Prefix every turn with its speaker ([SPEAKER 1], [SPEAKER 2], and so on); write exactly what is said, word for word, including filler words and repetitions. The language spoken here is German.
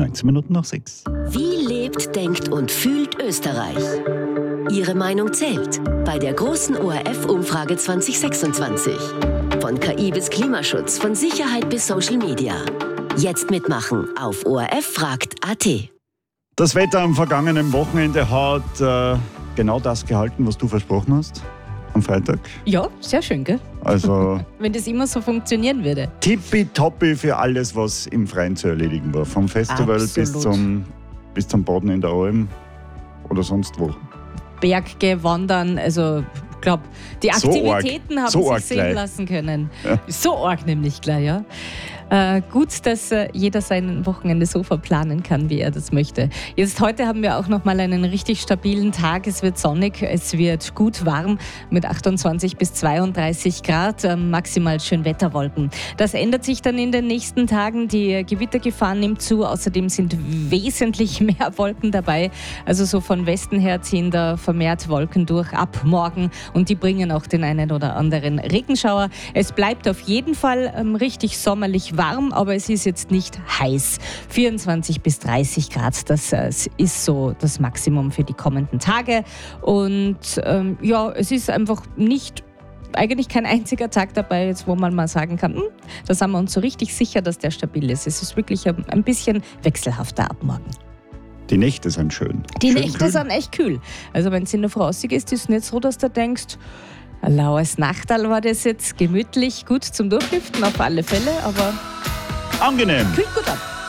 [SPEAKER 1] neunzehn Minuten nach sechs.
[SPEAKER 2] Wie lebt, denkt und fühlt Österreich? Ihre Meinung zählt bei der großen O R F-Umfrage zwanzig sechsundzwanzig. Von K I bis Klimaschutz, von Sicherheit bis Social Media. Jetzt mitmachen auf O R F fragt punkt a t.
[SPEAKER 1] Das Wetter am vergangenen Wochenende hat äh, genau das gehalten, was du versprochen hast am Freitag.
[SPEAKER 3] Ja, sehr schön, gell?
[SPEAKER 1] Also
[SPEAKER 3] wenn das immer so funktionieren würde.
[SPEAKER 1] tippitoppi für alles, was im Freien zu erledigen war. Vom Festival bis zum, bis zum Baden in der Alm oder sonst wo.
[SPEAKER 3] Berge, Wandern, also ich glaube, die Aktivitäten
[SPEAKER 1] so
[SPEAKER 3] haben
[SPEAKER 1] so
[SPEAKER 3] sich sehen
[SPEAKER 1] gleich.
[SPEAKER 3] lassen können.
[SPEAKER 1] Ja.
[SPEAKER 3] So arg nämlich gleich, ja. Äh, gut, dass äh, jeder sein Wochenende so verplanen kann, wie er das möchte. Jetzt heute haben wir auch noch mal einen richtig stabilen Tag. Es wird sonnig, es wird gut warm mit achtundzwanzig bis zweiunddreißig Grad, äh, maximal Schönwetterwolken. Das ändert sich dann in den nächsten Tagen. Die Gewittergefahr nimmt zu. Außerdem sind wesentlich mehr Wolken dabei. Also so von Westen her ziehen da vermehrt Wolken durch ab morgen und die bringen auch den einen oder anderen Regenschauer. Es bleibt auf jeden Fall ähm, richtig sommerlich warm. Warm, aber es ist jetzt nicht heiß. vierundzwanzig bis dreißig Grad, das äh, ist so das Maximum für die kommenden Tage. Und ähm, ja, es ist einfach nicht, eigentlich kein einziger Tag dabei, jetzt, wo man mal sagen kann, hm, da sind wir uns so richtig sicher, dass der stabil ist. Es ist wirklich ein, ein bisschen wechselhafter ab morgen.
[SPEAKER 1] Die Nächte sind schön.
[SPEAKER 3] Die
[SPEAKER 1] schön
[SPEAKER 3] Nächte
[SPEAKER 1] kühl.
[SPEAKER 3] sind echt kühl. Also wenn es in der Voraussicht ist, ist es nicht so, dass du denkst, ein laues Nachtal war das jetzt, gemütlich, gut zum Durchlüften auf alle Fälle, aber
[SPEAKER 1] Angenehm.
[SPEAKER 3] kühlt gut ab.